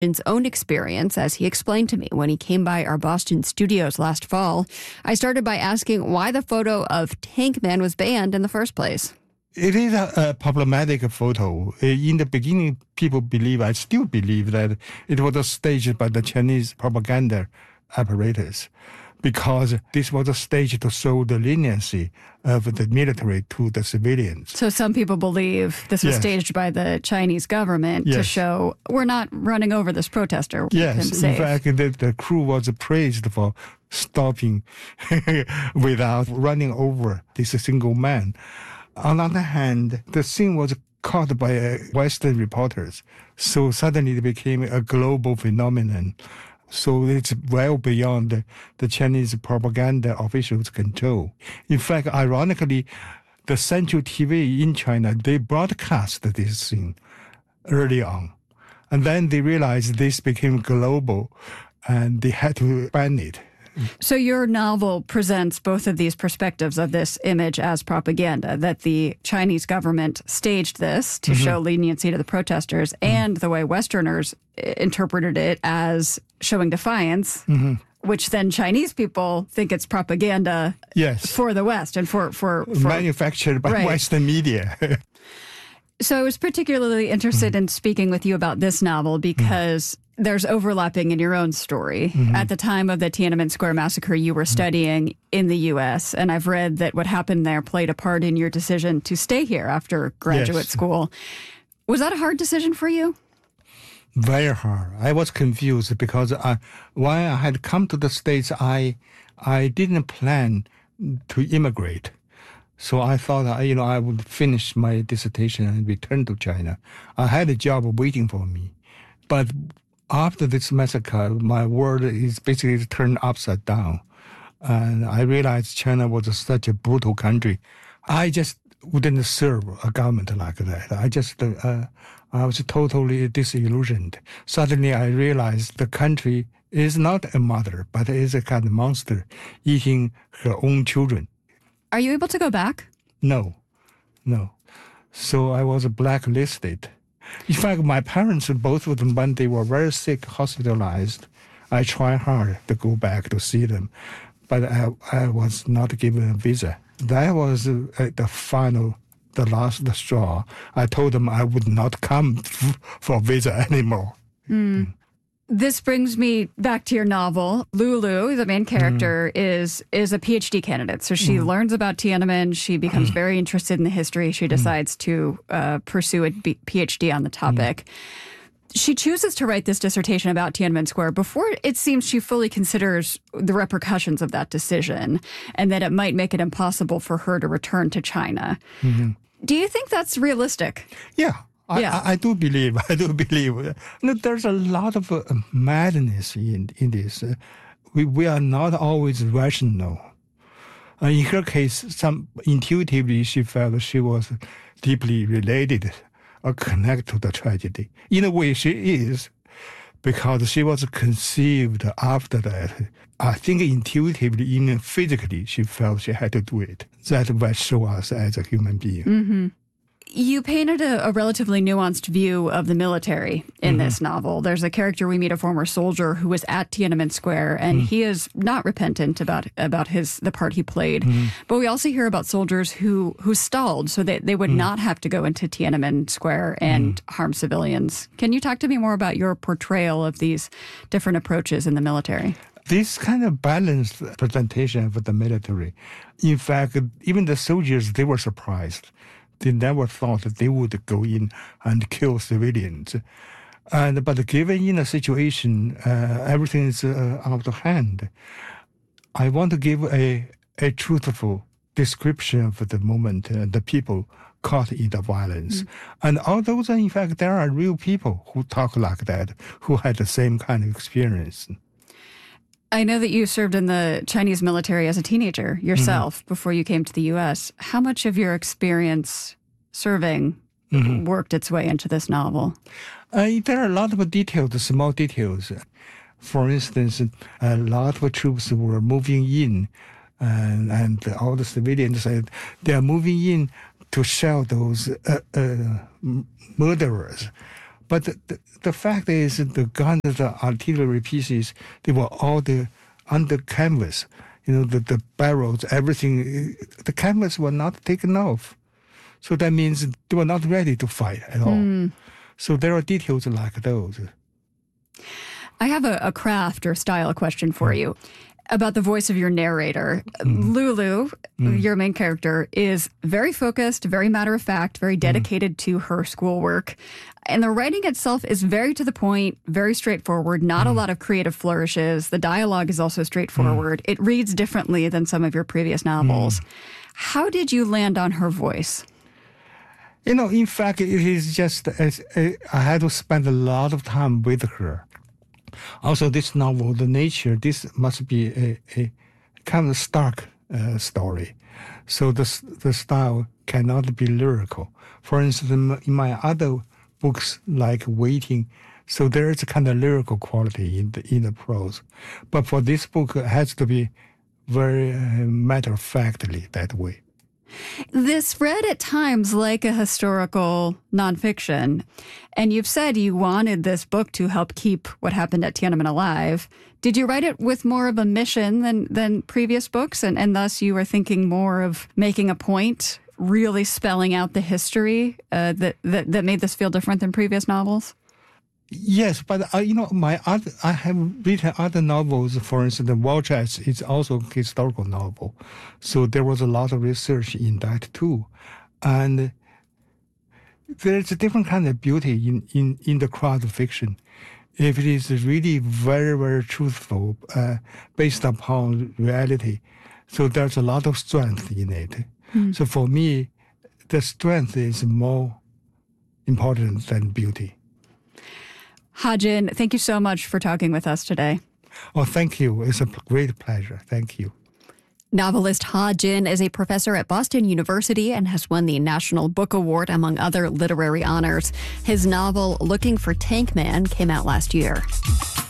His own experience, as he explained to me when he came by our Boston studios last fall. I started by asking why the photo of Tank Man was banned in the first place. It is a problematic photo. In the beginning, people I still believe that it was staged by the Chinese propaganda apparatus, because this was a stage to show the leniency of the military to the civilians. So some people believe this was staged by the Chinese government to show we're not running over this protester. Yes, in fact, the crew was praised for stopping without running over this single man. On the other hand, the scene was caught by Western reporters, so suddenly it became a global phenomenon. So it's well beyond the Chinese propaganda officials' control. In fact, ironically, the Central TV in China, they broadcast this scene early on. And then they realized this became global, and they had to ban it. So your novel presents both of these perspectives of this image as propaganda, that the Chinese government staged this to show leniency to the protesters, and the way Westerners interpreted it as showing defiance, which then Chinese people think it's propaganda for the West and for manufactured by Western media. So I was particularly interested in speaking with you about this novel because there's overlapping in your own story. At the time of the Tiananmen Square massacre, you were studying in the U.S., and I've read that what happened there played a part in your decision to stay here after graduate school. Was that a hard decision for you? Very hard. I was confused because when I had come to the States, I didn't plan to immigrate. So I thought, I would finish my dissertation and return to China. I had a job waiting for me. But after this massacre, my world is basically turned upside down. And I realized China was such a brutal country. I just wouldn't serve a government like that. I was totally disillusioned. Suddenly I realized the country is not a mother, but is a kind of monster eating her own children. Are you able to go back? No. So I was blacklisted. In fact, my parents, both of them, when they were very sick, hospitalized, I tried hard to go back to see them, but I was not given a visa. That was the last straw. I told them I would not come for visa anymore. This brings me back to your novel. Lulu, the main character, is a PhD candidate. So she learns about Tiananmen. She becomes very interested in the history. She decides to pursue a PhD on the topic. She chooses to write this dissertation about Tiananmen Square before it seems she fully considers the repercussions of that decision and that it might make it impossible for her to return to China. Do you think that's realistic? Yeah. I do believe. There's a lot of madness in this. We are not always rational. In her case, intuitively she felt she was deeply related or connected to the tragedy. In a way, she is, because she was conceived after that. I think intuitively, even physically, she felt she had to do it. That will show us as a human being. You painted a relatively nuanced view of the military in this novel. There's a character we meet, a former soldier who was at Tiananmen Square, and he is not repentant about the part he played. But we also hear about soldiers who stalled so that they would not have to go into Tiananmen Square and harm civilians. Can you talk to me more about your portrayal of these different approaches in the military? This kind of balanced presentation of the military. In fact, even the soldiers, they were surprised. They never thought that they would go in and kill civilians. But given in a situation, everything is out of hand, I want to give a truthful description of the moment, the people caught in the violence. And although, in fact, there are real people who talk like that, who had the same kind of experience. I know that you served in the Chinese military as a teenager yourself before you came to the U.S. How much of your experience serving worked its way into this novel? There are a lot of details, small details. For instance, a lot of troops were moving in, and all the civilians said they are moving in to shell those murderers. But the fact is, the guns, the artillery pieces, they were all on the canvas. The barrels, everything, the canvas were not taken off. So that means they were not ready to fight at all. So there are details like those. I have a craft or style question for you about the voice of your narrator. Lulu, your main character, is very focused, very matter-of-fact, very dedicated to her schoolwork. And the writing itself is very to the point, very straightforward, not a lot of creative flourishes. The dialogue is also straightforward. It reads differently than some of your previous novels. How did you land on her voice? In fact, it is just I had to spend a lot of time with her. Also, this novel, the nature, this must be a kind of stark story. So the style cannot be lyrical. For instance, in my other books like Waiting, so there is a kind of lyrical quality in the prose. But for this book, it has to be very matter-of-factly that way. This read at times like a historical nonfiction, and you've said you wanted this book to help keep what happened at Tiananmen alive. Did you write it with more of a mission than previous books, and thus you were thinking more of making a point, really spelling out the history that made this feel different than previous novels? Yes, but I have written other novels. For instance, The War Chest is also a historical novel, so there was a lot of research in that too, and there's a different kind of beauty in the craft of fiction. If it is really very, very truthful, based upon reality, so there's a lot of strength in it. So for me, the strength is more important than beauty. Ha-Jin, thank you so much for talking with us today. Oh, thank you. It's a great pleasure. Thank you. Novelist Ha-Jin is a professor at Boston University and has won the National Book Award, among other literary honors. His novel, Looking for Tank Man, came out last year.